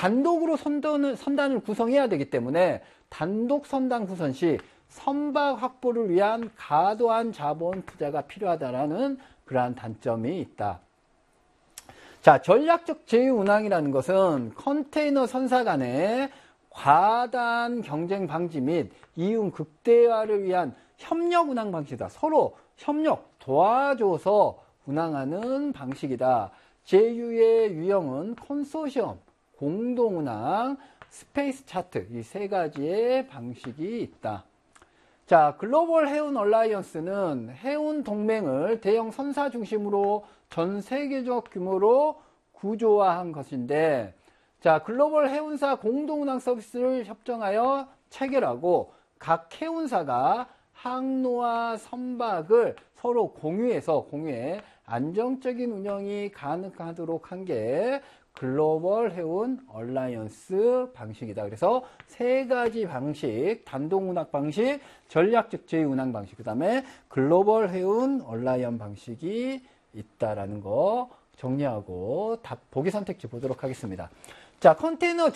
단독으로 선단을 구성해야 되기 때문에 단독 선단 구성 시 선박 확보를 위한 과도한 자본 투자가 필요하다라는 그러한 단점이 있다. 자, 전략적 제휴 운항이라는 것은 컨테이너 선사 간의 과다한 경쟁 방지 및 이윤 극대화를 위한 협력 운항 방식이다. 서로 협력, 도와줘서 운항하는 방식이다. 제휴의 유형은 컨소시엄, 공동운항, 스페이스 차트 이 세 가지의 방식이 있다. 자, 글로벌 해운 얼라이언스는 해운 동맹을 대형 선사 중심으로 전 세계적 규모로 구조화한 것인데, 자, 글로벌 해운사 공동운항 서비스를 협정하여 체결하고 각 해운사가 항로와 선박을 서로 공유해 안정적인 운영이 가능하도록 한 게 글로벌 해운 얼라이언스 방식이다. 그래서 세 가지 방식, 단독운항 방식, 전략적 제휴운항 방식, 그 다음에 글로벌 해운 얼라이언스 방식이 있다라는 거 정리하고 답 보기 선택지 보도록 하겠습니다. 자, 컨테이너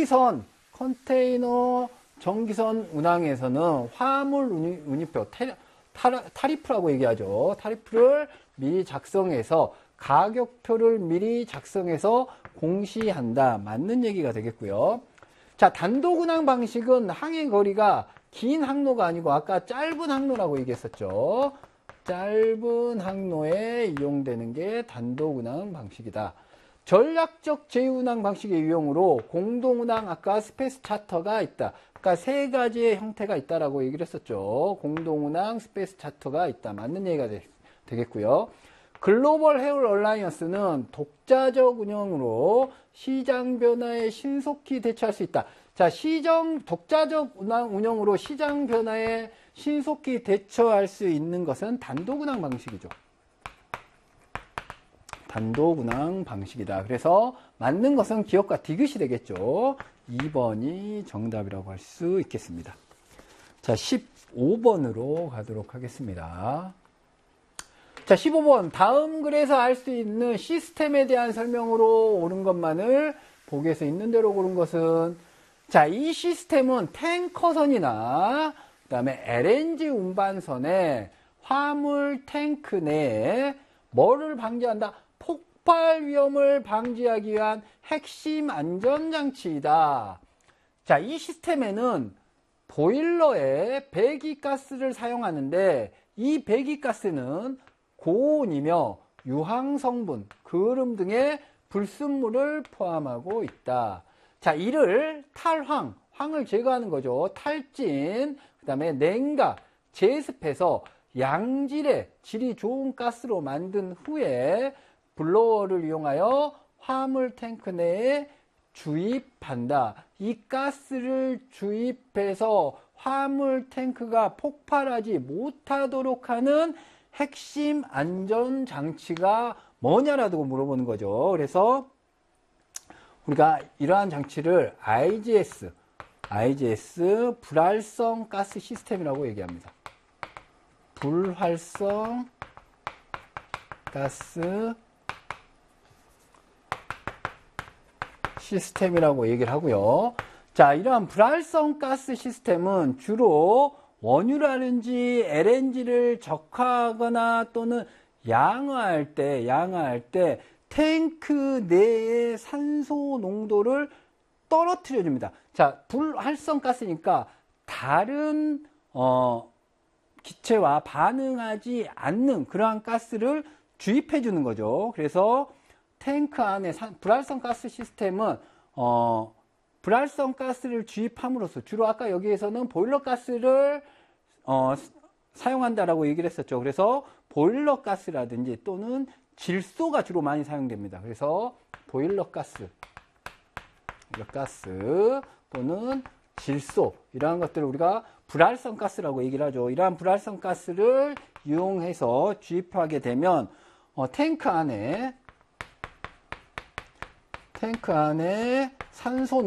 정기선 운항에서는 화물 운임표, 타리프라고 얘기하죠. 타리프를 미리 작성해서 가격표를 미리 작성해서 공시한다. 맞는 얘기가 되겠고요. 자, 단독운항 방식은 항해 거리가 긴 항로가 아니고 아까 짧은 항로라고 얘기했었죠. 짧은 항로에 이용되는 게 단독운항 방식이다. 전략적 제휴운항 방식의 유형으로 공동운항, 아까 스페이스 차터가 있다. 아까 세 가지의 형태가 있다라고 얘기를 했었죠. 공동운항, 스페이스 차터가 있다. 맞는 얘기가 되겠고요. 글로벌 해운 얼라이언스는 독자적 운영으로 시장 변화에 신속히 대처할 수 있다. 자, 독자적 운영으로 시장 변화에 신속히 대처할 수 있는 것은 단독운항 방식이죠. 단독운항 방식이다. 그래서 맞는 것은 기억과 디귿이 되겠죠. 2번이 정답이라고 할 수 있겠습니다. 자, 15번으로 가도록 하겠습니다. 자, 15번. 다음 글에서 알 수 있는 시스템에 대한 설명으로 옳은 것만을 보기에서 있는 대로 고른 것은, 자, 이 시스템은 탱커선이나 그 다음에 LNG 운반선에 화물 탱크 내에 뭐를 방지한다? 폭발 위험을 방지하기 위한 핵심 안전장치이다. 자, 이 시스템에는 보일러에 배기가스를 사용하는데 이 배기가스는 고온이며 유황성분, 그름 등의 불순물을 포함하고 있다. 자, 이를 황을 제거하는 거죠. 탈진, 그 다음에 냉각, 제습해서 양질의 질이 좋은 가스로 만든 후에 블로어를 이용하여 화물 탱크 내에 주입한다. 이 가스를 주입해서 화물 탱크가 폭발하지 못하도록 하는 핵심 안전장치가 뭐냐라고 물어보는 거죠. 그래서 우리가 이러한 장치를 IGS, 불활성 가스 시스템이라고 얘기합니다. 불활성 가스 시스템이라고 얘기를 하고요. 자, 이러한 불활성 가스 시스템은 주로 원유라든지 LNG를 적화하거나 또는 양화할 때 탱크 내의 산소 농도를 떨어뜨려 줍니다. 자, 불활성 가스니까 다른 기체와 반응하지 않는 그러한 가스를 주입해 주는 거죠. 그래서 탱크 안에 불활성 가스 시스템은 불활성 가스를 주입함으로써 주로 아까 여기에서는 보일러 가스를 사용한다라고 얘기를 했었죠. 그래서 보일러 가스라든지 또는 질소가 주로 많이 사용됩니다. 그래서 보일러 가스 또는 질소 이러한 것들을 우리가 불활성 가스라고 얘기를 하죠. 이러한 불활성 가스를 이용해서 주입하게 되면 탱크 안에 산소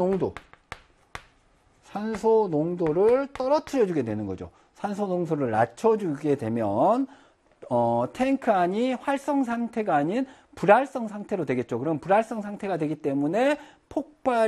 농도를 떨어뜨려 주게 되는 거죠. 산소 농도를 낮춰주게 되면 탱크 안이 활성 상태가 아닌 불활성 상태로 되겠죠. 그럼 불활성 상태가 되기 때문에 폭발